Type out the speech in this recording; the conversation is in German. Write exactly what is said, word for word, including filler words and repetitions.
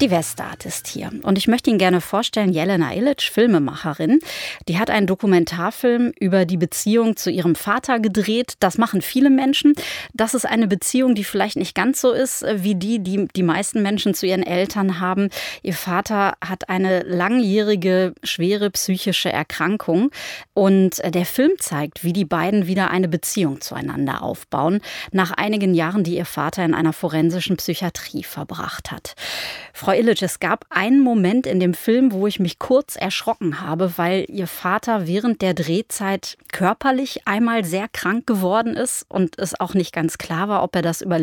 Die Westart ist hier und ich möchte Ihnen gerne vorstellen, Jelena Ilic, Filmemacherin. Die hat einen Dokumentarfilm über die Beziehung zu ihrem Vater gedreht. Das machen viele Menschen. Das ist eine Beziehung, die vielleicht nicht ganz so ist wie die, die die meisten Menschen zu ihren Eltern haben. Ihr Vater hat eine langjährige, schwere psychische Erkrankung und der Film zeigt, wie die beiden wieder eine Beziehung zueinander aufbauen, nach einigen Jahren, die ihr Vater in einer forensischen Psychiatrie verbracht hat. Frau Ilic, es gab einen Moment in dem Film, wo ich mich kurz erschrocken habe, weil Ihr Vater während der Drehzeit körperlich einmal sehr krank geworden ist und es auch nicht ganz klar war, ob er das überlebt.